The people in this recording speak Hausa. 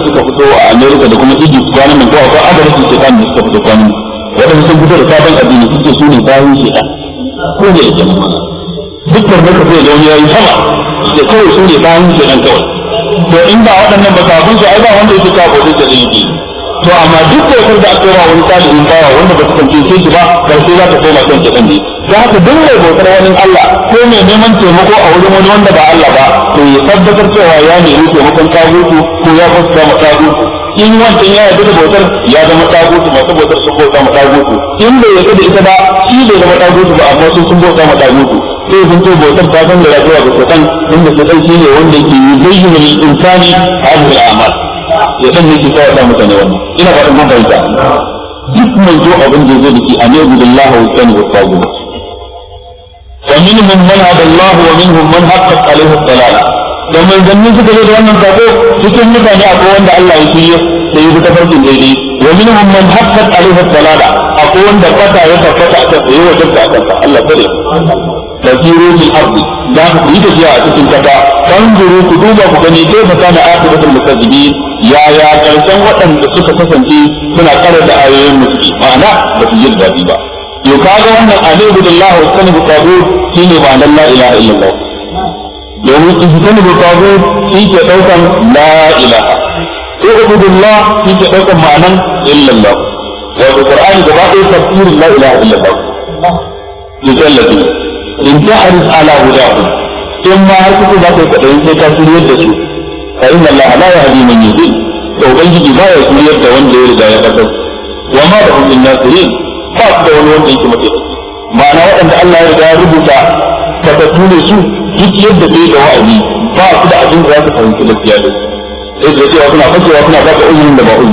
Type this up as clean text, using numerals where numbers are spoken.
suka fito a America da kuma Egypt kwanan nan ko akwai adalci ke kan da suka fito kwanan wadanda sun fito da sabon addini suke su ne bayan shi ko ne yake nan dukkan da kafa da wani yayi sama da kawai su ne bayan shi nan kawai to in ba waɗannan ba kafin su ai ba wanda yake kawo da dalili to amma duk da wanda aka yi wani salihin bawa wanda ba su kance shi ba karshe za ta koma kan kidan ne da haka duk mai bautar wani Allah ko mai neman taimako a wurin wani wanda ba Allah ba to ya tabbatar cewa ya nemi taimakon tagutu ko ya fasta ma tagutu in wancan ya yarda da bautar ya zama tagutu masu bautar sun bauta ma tagutu in bai yarda da ita ba shi bai zama tagutu ba amma sun bauta ma tagutu sai sun ce bautar ta san da rayuwa ga shaitan inda shaitan shi ne wanda yake yi bayyana lil insani hadhihi al-a'mal ya dan yake kawai da mutane wannan ina faɗin mun bayyana duk mai zo abin da zai dake anabi billahi wa kana wa tagut ومنهم من هدى الله ومنهم من حقت عليه الضلالة لما الجنة suka zo da wannan sako cikin mutane akwai wanda Allah ya shirye da yi ta farkin daidai ومنهم من حقت عليه الضلالة akwai wanda fata ya tabbata aka tsaye wajen ta aka Allah kare tasiru fil ardi da ku yi tafiya a cikin kasa fanzuru ku duba ku gani kai fa kana akibatul mukazzibin ya karshen waɗanda suka kasance suna kare da ayoyin musu ma'ana ba su yi daɗi ba yau kaga wannan alibu billahi wa sanu tagut shine ba la ilaha illallah domin in sanu tagut shi ke daukan la ilaha ibudullah shi ke daukan ma'anan illallah wa qur'ani gaba ɗaya tafsirin la ilaha illallah yusallati in ta'rif ala hudahu in ma har kuka za ka kadai sai ka shirye da su fa inna Allah la yahdi man yudil to ubangiji ba ya shirye da wanda ya riga ya fata wa ma da hum nasirin ba su da wani wanda yake mace ma'ana waɗanda Allah ya riga ya rubuta fatattu ne su duk yadda kai da wa'azi ba su da abin da za su fahimci gaskiya da sai da cewa suna fakewa suna baka uzurin da ba uzuri